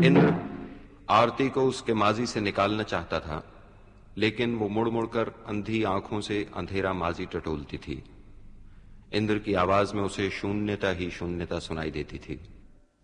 इंद्र आरती को उसके माजी से निकालना चाहता था, लेकिन वो मुड़ मुड़कर अंधी आंखों से अंधेरा माजी टटोलती थी। इंद्र की आवाज में उसे शून्यता ही शून्यता सुनाई देती थी।